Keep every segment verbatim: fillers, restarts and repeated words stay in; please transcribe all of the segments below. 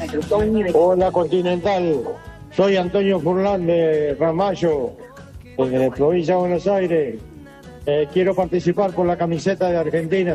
Hola Continental, soy Antonio Furlan de Ramallo, de provincia de Buenos Aires. Eh, quiero participar por la camiseta de Argentina.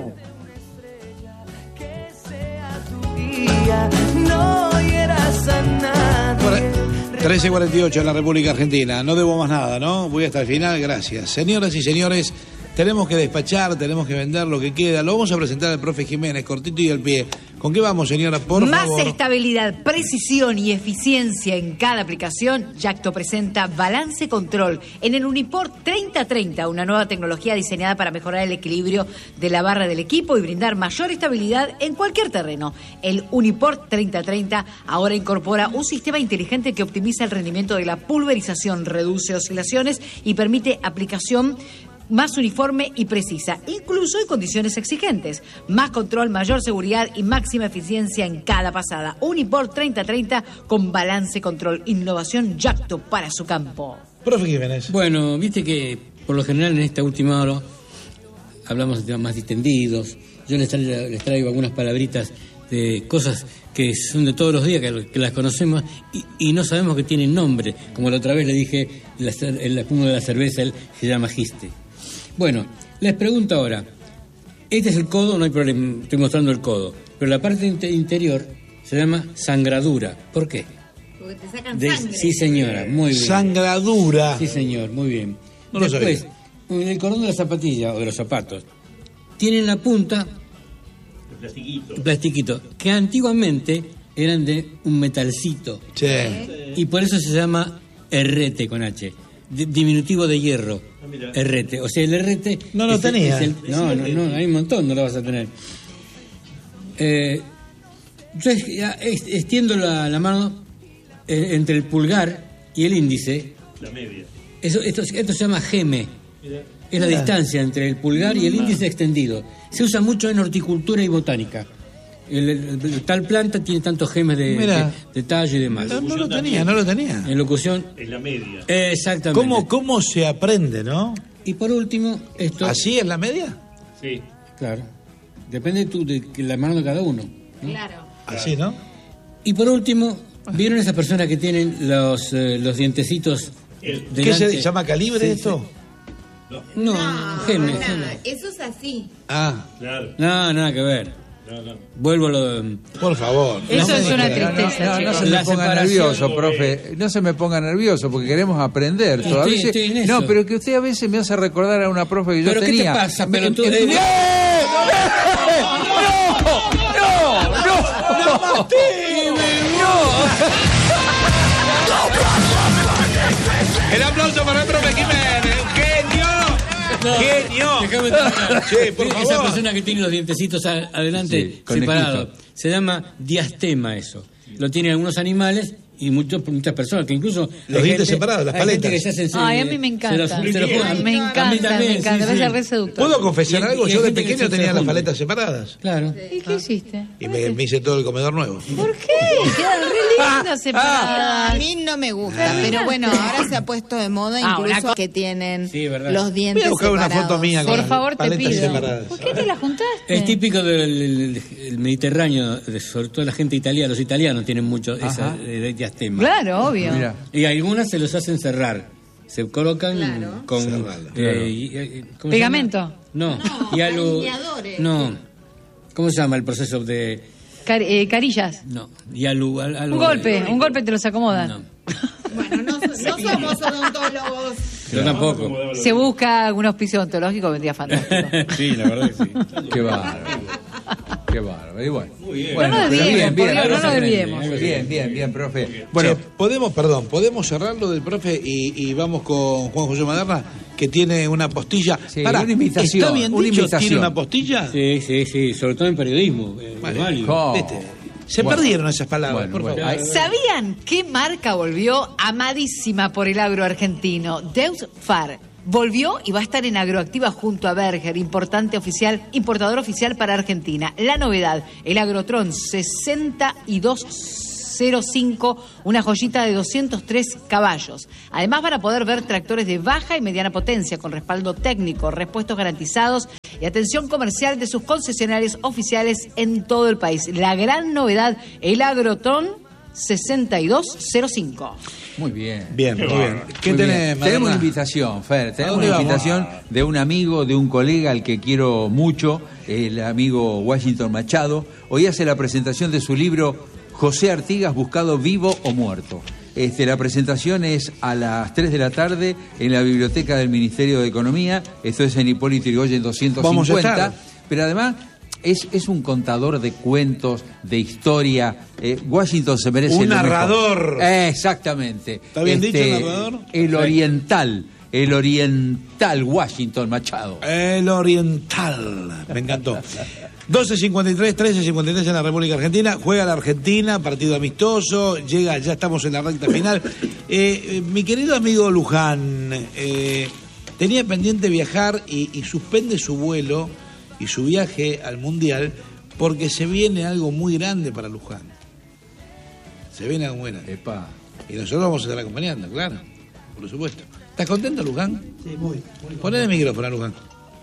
trece cuarenta y ocho en la República Argentina. No debo más nada, ¿no? Voy hasta el final, gracias. Señoras y señores, tenemos que despachar, tenemos que vender lo que queda. Lo vamos a presentar al profe Jiménez, cortito y al pie. ¿Con qué vamos, señora? Por Más favor. Más estabilidad, precisión y eficiencia en cada aplicación. Yacto presenta Balance Control en el Uniport treinta treinta, una nueva tecnología diseñada para mejorar el equilibrio de la barra del equipo y brindar mayor estabilidad en cualquier terreno. El Uniport treinta treinta ahora incorpora un sistema inteligente que optimiza el rendimiento de la pulverización, reduce oscilaciones y permite aplicación más uniforme y precisa, incluso en condiciones exigentes. Más control, mayor seguridad y máxima eficiencia en cada pasada. Uniport treinta treinta con Balance Control. Innovación Yacto para su campo. Profe Jiménez. Bueno, viste que por lo general en esta última hora hablamos de temas más distendidos. Yo les traigo, les traigo algunas palabritas de cosas que son de todos los días, que, que las conocemos y, y no sabemos que tienen nombre. Como la otra vez le dije, la, el espuma de la cerveza él se llama giste. Bueno, les pregunto ahora, este es el codo, no hay problema, estoy mostrando el codo, pero la parte interior se llama sangradura. ¿Por qué? Porque te sacan De, sangre. Sí, señora, muy bien. Sangradura. Sí, señor, muy bien. No lo Después, sabía. en el cordón de la zapatilla o de los zapatos, tienen la punta, El plastiquito. un plastiquito, que antiguamente eran de un metalcito. Sí. Y por eso se llama herrete con H. D- diminutivo de hierro, Ah, mira. herrete. O sea, el herrete... No lo es el- tenía. es el- no, no, no, hay un montón, no lo vas a tener. Eh, yo es- ya es- extiendo la, la mano eh, entre el pulgar y el índice. La media. Eso, esto, esto se llama geme. Mira. Es la distancia entre el pulgar y el índice extendido. Se usa mucho en horticultura y botánica. El, el- el- tal planta tiene tantos gemes de, Mira. de, de tallo y demás. No, no lo tenía, no lo tenía. En locución, Es la media. exactamente. ¿Cómo, ¿Cómo se aprende, no? Y por último, esto... ¿Así es la media? Sí. Claro. Depende de, tu, de la mano de cada uno, ¿no? Claro. Así, ¿no? Y por último, ¿vieron esas personas que tienen los, eh, los dientecitos El- ¿Qué delante? se llama calibre Sí, esto? No, geme, no, geme. eso es así. Ah, Claro. No, nada que ver. No, no. Vuelvo a lo... por favor. Eso No, es una no, tristeza, No, no chicos. se me La ponga separación, nervioso, profe. No se me ponga nervioso porque queremos aprender. Estoy- Todavía estoy en eso. No, pero que usted a veces me hace recordar a una profe que yo ¿Pero qué te tenía. pasa, En- pelotudo? en- Eh, El aplauso para el profe Jiménez. ¡Genio! No, ¡Genio! déjame terminar. Sí, por Esa favor. persona que tiene los dientecitos a- adelante Sí, conejito. separados, se llama diastema eso. Lo tienen algunos animales y muchos, muchas personas, que incluso... Los hay dientes separados, las hay gente paletas. que se hacen- Ay, a mí me se encanta. los- se los juegan. Ay, me A mí encanta, también, me encanta. sí, Me sí. hace re seductor. ¿Puedo confesar Y- algo? y Yo hay de gente que pequeño se tenía las junta. paletas separadas. Claro. ¿Y qué hiciste? Y me, me hice todo el comedor nuevo. ¿Por qué? Quedan re lindas A separadas. mí no me gusta, pero bueno, ahora se ha puesto de moda Ah, una incluso co- que tienen Sí, verdad. los Voy dientes a buscar una separados. foto mía con Por las favor, te paletas pido. separadas. ¿Por qué te la juntaste? Es típico del del- del Mediterráneo, de- sobre todo la gente italiana. Los italianos tienen mucho esa eh, de diastema. Claro, obvio. Mira. Y algunas se los hacen cerrar. Se colocan Claro. con Cerrarla. eh, y- eh, ¿cómo se ¿Pegamento? llama? No, No, y algo. alineadores. No. ¿Cómo se llama el proceso de Car- eh, carillas. no, y algo, al- algo Un golpe, un golpe te los acomoda. No. Bueno, no, no somos odontólogos. Yo tampoco. Se busca algún auspicio odontológico, vendría fantástico. Sí, la verdad que sí. Qué bárbaro. Qué bárbaro. Y bueno. Muy bien. Bueno, No nos pero desviemos, bien, por bien. Dios, no algo nos se aprende, desviemos. algo se Bien, bien, bien, profe. Bueno, Bueno, podemos, perdón, podemos cerrar lo del profe y, y vamos con Juan José Maderna, que tiene una postilla. Sí, Pará, una imitación, ¿está bien una dicho? imitación. ¿Tiene una postilla? Sí, sí, sí, sobre todo en periodismo. eh, Vale. es válido. oh, Viste, Se bueno. perdieron esas palabras, Bueno, por bueno. favor. Ay, ¿Sabían qué marca volvió amadísima por el agro argentino? Deus Far. Volvió y va a estar en Agroactiva junto a Berger, importante oficial, importador oficial para Argentina. La novedad, el Agrotron sesenta y dos cero cinco, una joyita de doscientos tres caballos. Además van a poder ver tractores de baja y mediana potencia con respaldo técnico, repuestos garantizados y atención comercial de sus concesionarios oficiales en todo el país. La gran novedad, el Agrotron sesenta y dos cero cinco. Muy bien. Bien, muy bien. ¿Qué Muy tenés, bien. Madonna? Tenemos una invitación, Fer. Tenemos dónde una vamos? invitación de un amigo, de un colega al que quiero mucho, el amigo Washington Machado. Hoy hace la presentación de su libro José Artigas, buscado vivo o muerto. Este, la presentación es a las tres de la tarde en la biblioteca del Ministerio de Economía. Esto es en Hipólito Yrigoyen doscientos cincuenta. Vamos a estar. Pero además es, es un contador de cuentos, de historia. Eh, Washington se merece Un lo mejor. narrador. Eh, exactamente. ¿Está bien dicho, narrador? El Sí. oriental. El oriental Washington Machado. El oriental. Me encantó. doce cincuenta y tres, trece cincuenta y tres en la República Argentina. Juega la Argentina, partido amistoso. Llega, ya estamos en la recta final. Eh, eh, mi querido amigo Luján, eh, tenía pendiente viajar y, y suspende su vuelo y su viaje al Mundial porque se viene algo muy grande para Luján. Se viene algo muy grande. Epa. Y nosotros vamos a estar acompañando, claro, por supuesto. ¿Estás contento, Luján? Sí, muy. muy Poné el micrófono, Luján.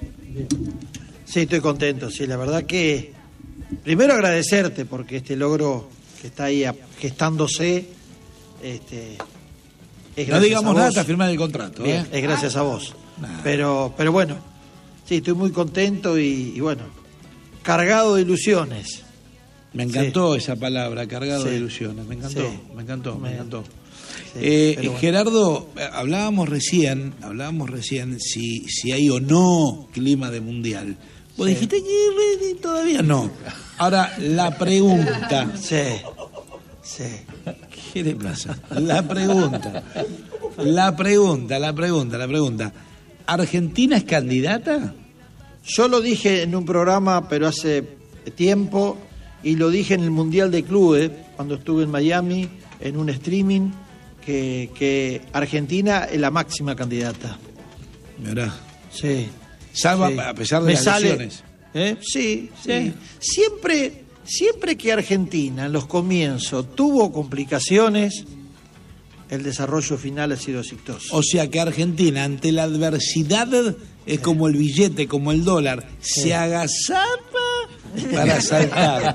Sí, estoy contento, sí, la verdad que primero agradecerte porque este logro que está ahí a- gestándose este, es No gracias digamos a nada vos. hasta firmar el contrato. Bien, ¿eh? es gracias a vos. Nah. Pero, pero bueno, sí, estoy muy contento y, y bueno, cargado de ilusiones. Me encantó esa palabra, cargado Sí. de ilusiones. Me encantó, Sí. me encantó, me Me- encantó. Sí, Eh, pero bueno. Gerardo, eh, hablábamos recién, hablábamos recién si, si hay o no clima de mundial. Vos Sí. dijiste que todavía no. Ahora, la pregunta. Sí, sí. ¿Qué le pasa? La pregunta. La pregunta, la pregunta, la pregunta. ¿Argentina es candidata? Yo lo dije en un programa, pero hace tiempo, y lo dije en el Mundial de Clubes, cuando estuve en Miami, en un streaming, que, que Argentina es la máxima candidata. Mirá. Sí. Salvo sí. a pesar de Me las sale- lesiones. ¿Eh? Sí, sí. Sí. Siempre, siempre que Argentina en los comienzos tuvo complicaciones, el desarrollo final ha sido exitoso. O sea que Argentina, ante la adversidad, es como el billete, como el dólar, se agazapa para saltar.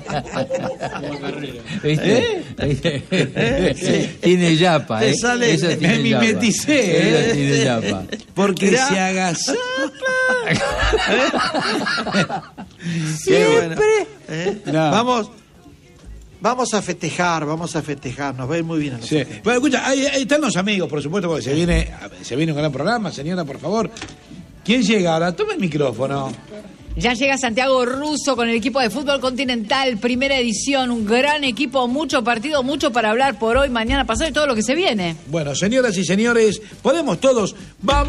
¿Viste? ¿Viste? Tiene yapa, Te ¿eh? sale- Esa me tiene yapa. mimeticé, Esa ¿eh? tiene yapa. Porque Mirá. se agazapa. Qué bueno. ¿Eh? No. Vamos, vamos a festejar, vamos a festejar, nos va a ir muy bien a Sí. nosotros. Bueno, escucha, ahí, ahí están los amigos, por supuesto, porque se viene, se viene un gran programa. Señora, por favor. ¿Quién llega ahora? Toma el micrófono. Ya llega Santiago Russo con el equipo de fútbol continental, primera edición, un gran equipo, mucho partido, mucho para hablar por hoy, mañana, pasado y todo lo que se viene. Bueno, señoras y señores, podemos todos. ¡Vamos!